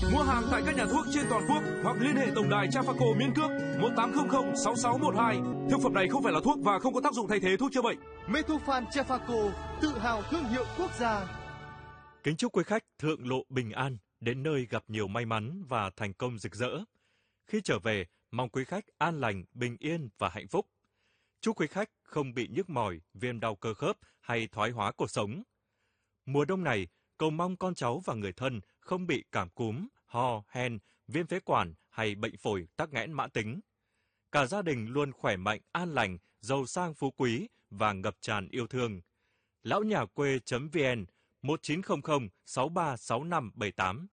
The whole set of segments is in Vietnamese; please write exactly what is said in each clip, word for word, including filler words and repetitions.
Mua hàng tại các nhà thuốc trên toàn quốc hoặc liên hệ tổng đài Trafaco miễn cước một tám không không sáu sáu một hai. Thực phẩm này không phải là thuốc và không có tác dụng thay thế thuốc chữa bệnh. Metofan Trafaco, tự hào thương hiệu quốc gia. Kính chúc quý khách thượng lộ bình an, đến nơi gặp nhiều may mắn và thành công rực rỡ. Khi trở về, mong quý khách an lành, bình yên và hạnh phúc. Chúc quý khách không bị nhức mỏi, viêm đau cơ khớp hay thoái hóa cột sống. Mùa đông này, cầu mong con cháu và người thân không bị cảm cúm, ho, hen, viêm phế quản hay bệnh phổi tắc nghẽn mãn tính. Cả gia đình luôn khỏe mạnh, an lành, giàu sang phú quý và ngập tràn yêu thương. lão nhà quê.vn một chín không không sáu ba sáu năm bảy tám.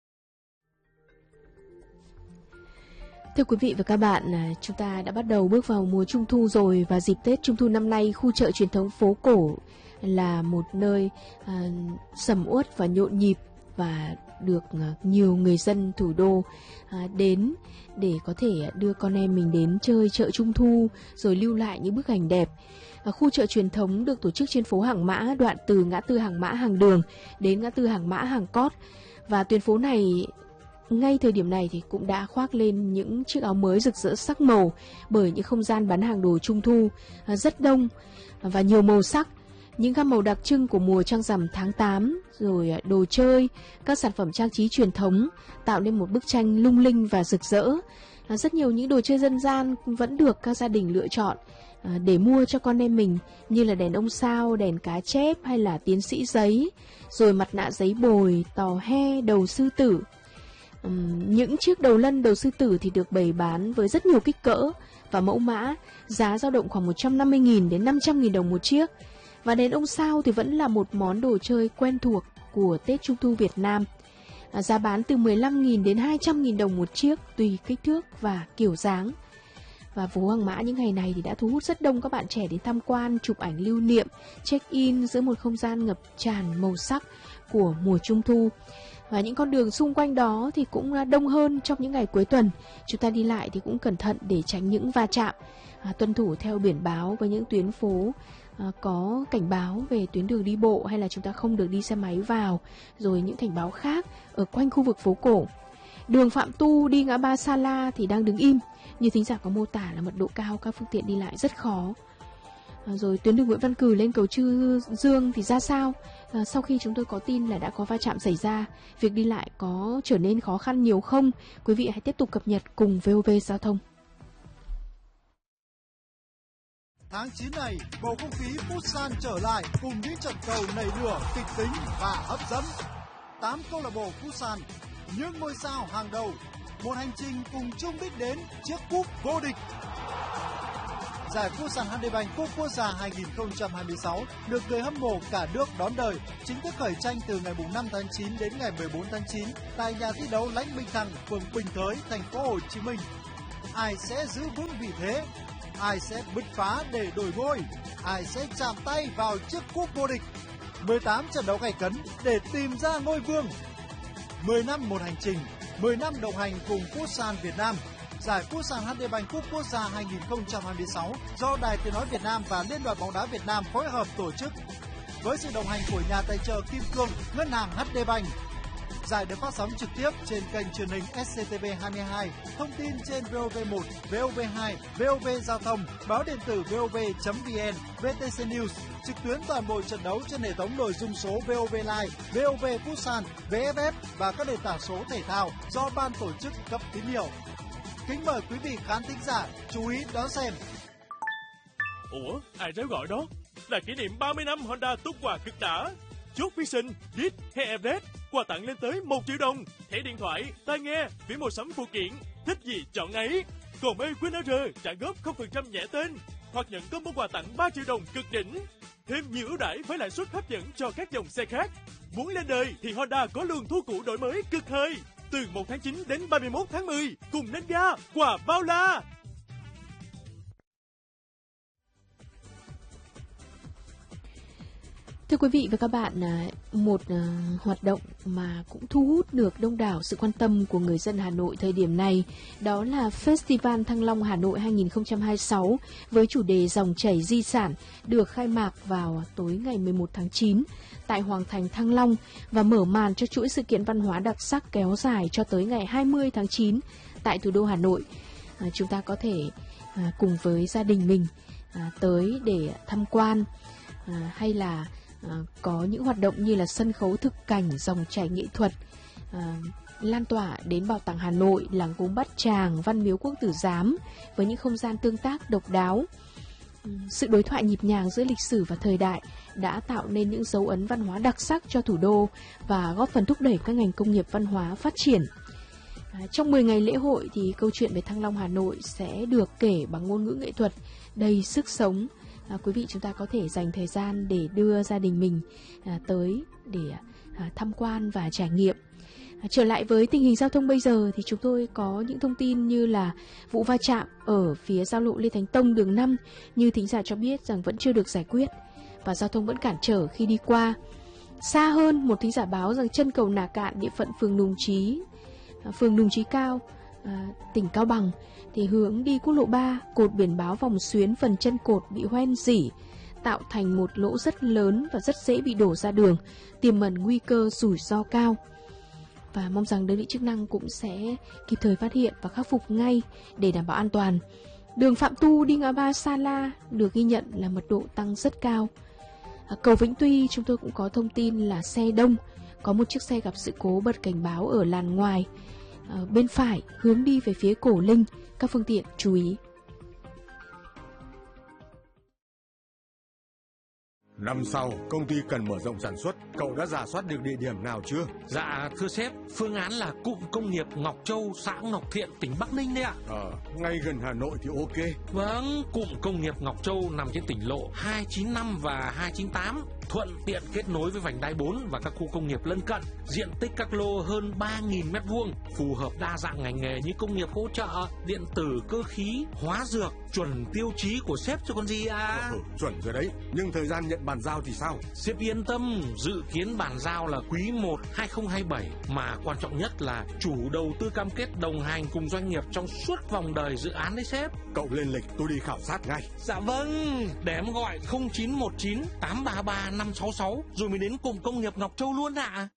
Thưa quý vị và các bạn, chúng ta đã bắt đầu bước vào mùa Trung thu rồi, và dịp Tết Trung thu năm nay, khu chợ truyền thống phố cổ là một nơi à, sầm uất và nhộn nhịp, và được à, nhiều người dân thủ đô à, đến để có thể đưa con em mình đến chơi chợ Trung thu rồi lưu lại những bức ảnh đẹp. À, khu chợ truyền thống được tổ chức trên phố Hàng Mã, đoạn từ ngã tư Hàng Mã Hàng Đường đến ngã tư Hàng Mã Hàng Cót, và tuyến phố này ngay thời điểm này thì cũng đã khoác lên những chiếc áo mới rực rỡ sắc màu bởi những không gian bán hàng đồ Trung thu rất đông và nhiều màu sắc. Những gam màu đặc trưng của mùa trăng rằm tháng tám, rồi đồ chơi, các sản phẩm trang trí truyền thống tạo nên một bức tranh lung linh và rực rỡ. Rất nhiều những đồ chơi dân gian vẫn được các gia đình lựa chọn để mua cho con em mình, như là đèn ông sao, đèn cá chép hay là tiến sĩ giấy, rồi mặt nạ giấy bồi, tò he, đầu sư tử. Uhm, những chiếc đầu lân, đầu sư tử thì được bày bán với rất nhiều kích cỡ và mẫu mã, giá dao động khoảng một trăm năm mươi nghìn đến năm trăm nghìn đồng một chiếc. Và đèn ông sao thì vẫn là một món đồ chơi quen thuộc của Tết Trung thu Việt Nam. À, giá bán từ mười lăm nghìn đến hai trăm nghìn đồng một chiếc tùy kích thước và kiểu dáng. Và phố Hàng Mã những ngày này thì đã thu hút rất đông các bạn trẻ đến tham quan, chụp ảnh lưu niệm, check-in giữa một không gian ngập tràn màu sắc của mùa Trung thu. Và những con đường xung quanh đó thì cũng đông hơn trong những ngày cuối tuần. Chúng ta đi lại thì cũng cẩn thận để tránh những va chạm, à, tuân thủ theo biển báo với những tuyến phố à, có cảnh báo về tuyến đường đi bộ, hay là chúng ta không được đi xe máy vào, rồi những cảnh báo khác ở quanh khu vực phố cổ. Đường Phạm Tu đi ngã ba Sa La thì đang đứng im, như thính giả có mô tả là mật độ cao, các phương tiện đi lại rất khó. À, rồi tuyến đường Nguyễn Văn Cừ lên cầu Trư Dương thì ra sao? À, sau khi chúng tôi có tin là đã có va chạm xảy ra, việc đi lại có trở nên khó khăn nhiều không? Quý vị hãy tiếp tục cập nhật cùng vê o vê Giao thông. Tháng chín này, bầu không khí Busan trở lại cùng những trận cầu nảy lửa, kịch tính và hấp dẫn. Tám câu lạc bộ Busan, những ngôi sao hàng đầu, một hành trình cùng chung đích đến chiếc cúp vô địch. Giải Busan Hyundai Cúp Quốc gia hai không hai sáu được người hâm mộ cả nước đón đời, chính thức khởi tranh từ ngày năm tháng chín đến ngày mười bốn tháng chín tại nhà thi đấu Lãnh Minh Thăng, phường Bình Thới, thành phố Hồ Chí Minh. Ai sẽ giữ vững vị thế? Ai sẽ bứt phá để đổi ngôi? Ai sẽ chạm tay vào chiếc cúp vô địch? mười tám trận đấu gay cấn để tìm ra ngôi vương. mười năm một hành trình, mười năm đồng hành cùng Busan Việt Nam. Giải Busan Hyundai Bank Cup Quốc gia hai không hai sáu do Đài Tiếng nói Việt Nam và Liên đoàn bóng đá Việt Nam phối hợp tổ chức, với sự đồng hành của nhà tài trợ Kim Cương, Ngân hàng hát đê Bank. Giải được phát sóng trực tiếp trên kênh truyền hình ét xê tê vê hai mươi hai, thông tin trên vê o vê một, vê o vê hai, vê o vê Giao thông, báo điện tử vê o vê chấm vn, vê tê xê News, trực tuyến toàn bộ trận đấu trên hệ thống nội dung số vê o vê Live, vê o vê Busan, vê ép ép và các nền tảng số thể thao do ban tổ chức cấp tín hiệu. Kính mời quý vị khán thính giả chú ý đón xem. Ủa, ai réo gọi đó? Là kỷ niệm ba mươi năm Honda tung quà cực đã. Chốt phí sinh, đít hay Everest, quà tặng lên tới một triệu đồng. Thẻ điện thoại, tai nghe, phí mua sắm phụ kiện, thích gì chọn ấy. Còn mê Queen a rờ trả góp không phần trăm nhẹ tên, hoặc nhận combo quà tặng ba triệu đồng cực đỉnh. Thêm nhiều ưu đãi với lãi suất hấp dẫn cho các dòng xe khác. Muốn lên đời thì Honda có luồng thu cũ đổi mới cực hơi. Từ một tháng chín đến ba mươi mốt tháng mười, cùng lên ga, quà bao la. Thưa quý vị và các bạn, một hoạt động mà cũng thu hút được đông đảo sự quan tâm của người dân Hà Nội thời điểm này, đó là Festival Thăng Long Hà Nội hai không hai sáu với chủ đề Dòng chảy di sản được khai mạc vào tối ngày mười một tháng chín tại Hoàng thành Thăng Long và mở màn cho chuỗi sự kiện văn hóa đặc sắc kéo dài cho tới ngày hai mươi tháng chín tại thủ đô Hà Nội. À, chúng ta có thể à, cùng với gia đình mình à, tới để tham quan à, hay là À, có những hoạt động như là sân khấu thực cảnh, dòng chảy nghệ thuật à, lan tỏa đến Bảo tàng Hà Nội, làng gốm Bát Tràng, Văn miếu Quốc Tử Giám với những không gian tương tác độc đáo. Sự đối thoại nhịp nhàng giữa lịch sử và thời đại đã tạo nên những dấu ấn văn hóa đặc sắc cho thủ đô và góp phần thúc đẩy các ngành công nghiệp văn hóa phát triển. À, trong mười ngày lễ hội thì câu chuyện về Thăng Long Hà Nội sẽ được kể bằng ngôn ngữ nghệ thuật đầy sức sống. À, quý vị chúng ta có thể dành thời gian để đưa gia đình mình à, tới để à, tham quan và trải nghiệm. À, trở lại với tình hình giao thông bây giờ thì chúng tôi có những thông tin như là vụ va chạm ở phía giao lộ Lê Thánh Tông đường năm như thính giả cho biết rằng vẫn chưa được giải quyết và giao thông vẫn cản trở khi đi qua. Xa hơn, một thính giả báo rằng chân cầu Nà Cạn địa phận phường Nùng Chí, à, phường Nùng Chí Cao, à, tỉnh Cao Bằng thì hướng đi quốc lộ ba, cột biển báo vòng xuyến phần chân cột bị hoen rỉ, tạo thành một lỗ rất lớn và rất dễ bị đổ ra đường, tiềm ẩn nguy cơ rủi ro cao. Và mong rằng đơn vị chức năng cũng sẽ kịp thời phát hiện và khắc phục ngay để đảm bảo an toàn. Đường Phạm Tu đi ngã ba Sa La được ghi nhận là mật độ tăng rất cao. À, cầu Vĩnh Tuy chúng tôi cũng có thông tin là xe đông, có một chiếc xe gặp sự cố bật cảnh báo ở làn ngoài. À, bên phải hướng đi về phía Cổ Linh, các phương tiện chú ý. Năm sau, công ty cần mở rộng sản xuất, cậu đã rà soát được địa điểm nào chưa? Dạ, thưa sếp, phương án là cụm công nghiệp Ngọc Châu, xã Ngọc Thiện, tỉnh Bắc Ninh đấy ạ. Ờ, ngay gần Hà Nội thì ok. Vâng, cụm công nghiệp Ngọc Châu nằm trên tỉnh lộ hai chín năm và hai chín tám, thuận tiện kết nối với vành đai bốn và các khu công nghiệp lân cận. Diện tích các lô hơn ba nghìn mét vuông, phù hợp đa dạng ngành nghề như công nghiệp hỗ trợ, điện tử, cơ khí, hóa dược, chuẩn tiêu chí của sếp chứ còn gì à. Ừ, chuẩn rồi đấy, nhưng thời gian nhận bàn giao thì sao? Sếp yên tâm, dự kiến bàn giao là quý một hai không hai bảy, mà quan trọng nhất là chủ đầu tư cam kết đồng hành cùng doanh nghiệp trong suốt vòng đời dự án đấy sếp. Cậu lên lịch tôi đi khảo sát ngay. Dạ vâng, để em gọi không chín một chín tám ba ba năm sáu sáu rồi mới đến cụm công nghiệp Ngọc Châu luôn ạ. À.